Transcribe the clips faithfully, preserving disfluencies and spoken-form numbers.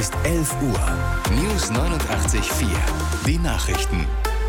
Ist elf Uhr. News neunundachtzig Komma vier. Die Nachrichten.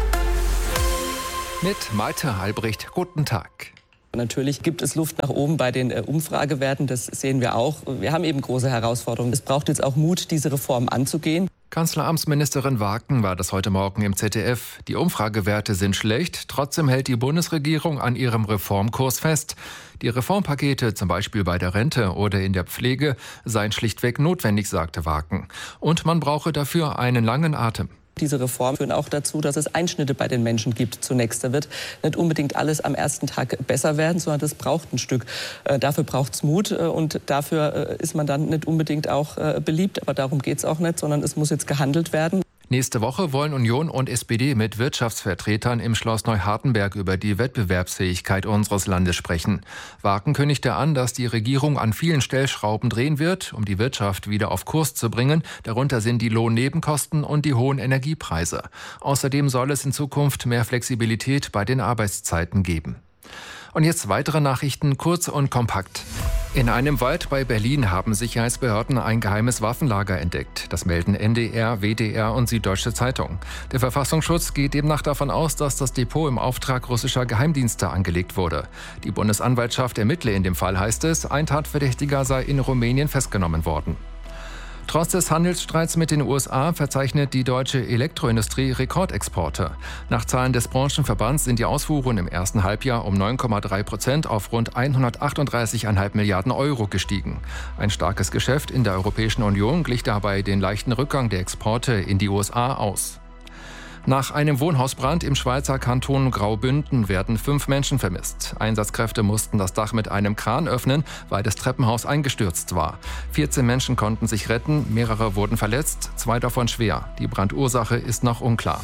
Mit Malte Albrecht. Guten Tag. Natürlich gibt es Luft nach oben bei den äh, Umfragewerten, das sehen wir auch. Wir haben eben große Herausforderungen. Es braucht jetzt auch Mut, diese Reform anzugehen. Kanzleramtsministerin Waken war das heute Morgen im Z D F. Die Umfragewerte sind schlecht, trotzdem hält die Bundesregierung an ihrem Reformkurs fest. Die Reformpakete, zum Beispiel bei der Rente oder in der Pflege, seien schlichtweg notwendig, sagte Waken. Und man brauche dafür einen langen Atem. Diese Reformen führen auch dazu, dass es Einschnitte bei den Menschen gibt zunächst. Da wird nicht unbedingt alles am ersten Tag besser werden, sondern das braucht ein Stück. Äh, dafür braucht es Mut äh, und dafür äh, ist man dann nicht unbedingt auch äh, beliebt. Aber darum geht es auch nicht, sondern es muss jetzt gehandelt werden. Nächste Woche wollen Union und S P D mit Wirtschaftsvertretern im Schloss Neuhardenberg über die Wettbewerbsfähigkeit unseres Landes sprechen. Waken kündigte an, dass die Regierung an vielen Stellschrauben drehen wird, um die Wirtschaft wieder auf Kurs zu bringen. Darunter sind die Lohnnebenkosten und die hohen Energiepreise. Außerdem soll es in Zukunft mehr Flexibilität bei den Arbeitszeiten geben. Und jetzt weitere Nachrichten, kurz und kompakt. In einem Wald bei Berlin haben Sicherheitsbehörden ein geheimes Waffenlager entdeckt. Das melden N D R, W D R und Süddeutsche Zeitung. Der Verfassungsschutz geht demnach davon aus, dass das Depot im Auftrag russischer Geheimdienste angelegt wurde. Die Bundesanwaltschaft ermittle in dem Fall, heißt es. Ein Tatverdächtiger sei in Rumänien festgenommen worden. Trotz des Handelsstreits mit den U S A verzeichnet die deutsche Elektroindustrie Rekordexporte. Nach Zahlen des Branchenverbands sind die Ausfuhren im ersten Halbjahr um neun Komma drei Prozent auf rund hundertachtunddreißig Komma fünf Milliarden Euro gestiegen. Ein starkes Geschäft in der Europäischen Union glich dabei den leichten Rückgang der Exporte in die U S A aus. Nach einem Wohnhausbrand im Schweizer Kanton Graubünden werden fünf Menschen vermisst. Einsatzkräfte mussten das Dach mit einem Kran öffnen, weil das Treppenhaus eingestürzt war. vierzehn Menschen konnten sich retten, mehrere wurden verletzt, zwei davon schwer. Die Brandursache ist noch unklar.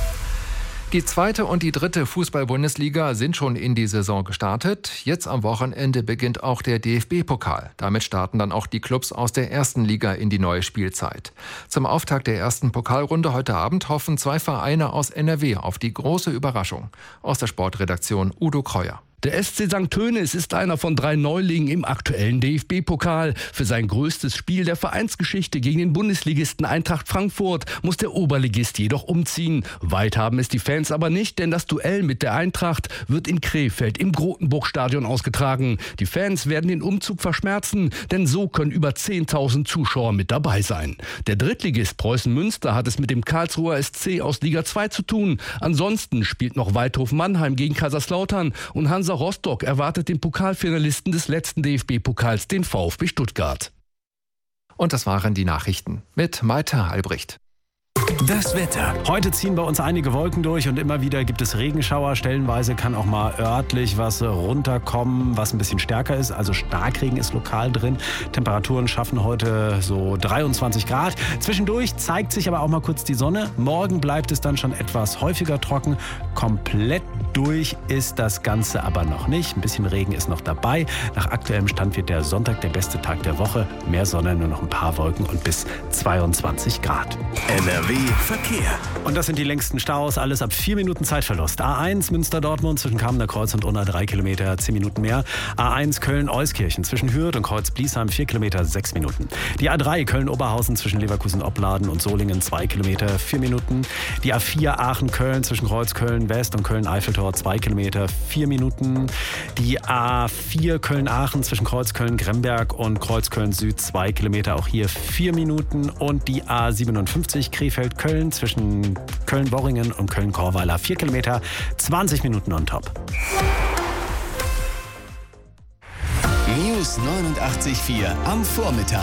Die zweite und die dritte Fußball-Bundesliga sind schon in die Saison gestartet. Jetzt am Wochenende beginnt auch der D F B-Pokal. Damit starten dann auch die Clubs aus der ersten Liga in die neue Spielzeit. Zum Auftakt der ersten Pokalrunde heute Abend hoffen zwei Vereine aus N R W auf die große Überraschung. Aus der Sportredaktion Udo Kreuer. Der S C Sankt Tönis ist einer von drei Neulingen im aktuellen D F B-Pokal. Für sein größtes Spiel der Vereinsgeschichte gegen den Bundesligisten Eintracht Frankfurt muss der Oberligist jedoch umziehen. Weit haben es die Fans aber nicht, denn das Duell mit der Eintracht wird in Krefeld im Grotenburg-Stadion ausgetragen. Die Fans werden den Umzug verschmerzen, denn so können über zehntausend Zuschauer mit dabei sein. Der Drittligist Preußen Münster hat es mit dem Karlsruher S C aus Liga zwei zu tun. Ansonsten spielt noch Waldhof Mannheim gegen Kaiserslautern und Hansa Rostock erwartet den Pokalfinalisten des letzten D F B-Pokals, den VfB Stuttgart. Und das waren die Nachrichten mit Malte Albrecht. Das Wetter. Heute ziehen bei uns einige Wolken durch und immer wieder gibt es Regenschauer. Stellenweise kann auch mal örtlich was runterkommen, was ein bisschen stärker ist. Also Starkregen ist lokal drin. Temperaturen schaffen heute so dreiundzwanzig Grad. Zwischendurch zeigt sich aber auch mal kurz die Sonne. Morgen bleibt es dann schon etwas häufiger trocken. Komplett durch ist das Ganze aber noch nicht. Ein bisschen Regen ist noch dabei. Nach aktuellem Stand wird der Sonntag der beste Tag der Woche. Mehr Sonne, nur noch ein paar Wolken und bis zweiundzwanzig Grad. N R W Verkehr. Und das sind die längsten Staus, alles ab vier Minuten Zeitverlust. A eins Münster-Dortmund zwischen Kamener Kreuz und Unna drei Kilometer, zehn Minuten mehr. A eins Köln-Euskirchen zwischen Hürth und Kreuz-Bliesheim vier Kilometer, sechs Minuten. Die A drei Köln-Oberhausen zwischen Leverkusen-Opladen und Solingen zwei Kilometer, vier Minuten. Die A vier Aachen-Köln zwischen Kreuz-Köln-West und Köln-Eiffeltor zwei Kilometer, vier Minuten. Die A vier Köln-Aachen zwischen Kreuz-Köln-Gremberg und Kreuz-Köln-Süd zwei Kilometer, auch hier vier Minuten. Und die A siebenundfünfzig Krefeld-Köln zwischen Köln-Worringen und Köln-Korweiler vier Kilometer, zwanzig Minuten on top. News neunundachtzig Komma vier am Vormittag.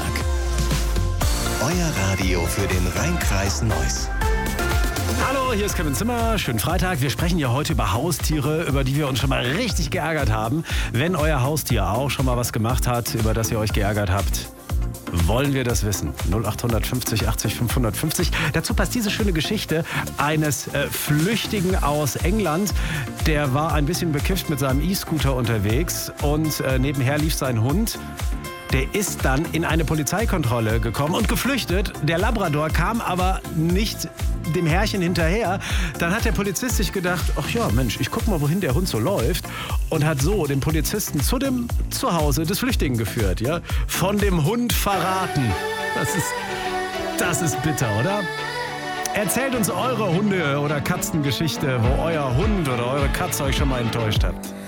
Euer Radio für den Rhein-Kreis Neuss. Hallo, hier ist Kevin Zimmer. Schönen Freitag. Wir sprechen ja heute über Haustiere, über die wir uns schon mal richtig geärgert haben. Wenn euer Haustier auch schon mal was gemacht hat, über das ihr euch geärgert habt, wollen wir das wissen. null acht fünfzig achtzig fünfhundertfünfzig. Dazu passt diese schöne Geschichte eines äh, Flüchtigen aus England. Der war ein bisschen bekifft mit seinem E-Scooter unterwegs und äh, nebenher lief sein Hund. Der ist dann in eine Polizeikontrolle gekommen und geflüchtet. Der Labrador kam aber nicht dem Herrchen hinterher. Dann hat der Polizist sich gedacht, ach ja, Mensch, ich guck mal, wohin der Hund so läuft. Und hat so den Polizisten zu dem Zuhause des Flüchtigen geführt. Ja? Von dem Hund verraten. Das ist Das ist bitter, oder? Erzählt uns eure Hunde- oder Katzengeschichte, wo euer Hund oder eure Katze euch schon mal enttäuscht hat.